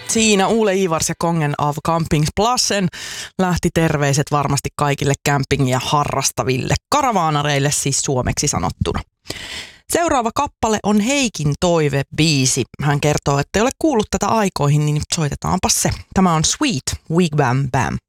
Siinä Ole Ivars ja Kongen av Campingsplatsen lähti terveiset varmasti kaikille campingia harrastaville karavaanareille, siis suomeksi sanottuna. Seuraava kappale on Heikin toivebiisi. Hän kertoo, että ei ole kuullut tätä aikoihin, niin soitetaanpa se. Tämä on Sweet Wigwam Bam.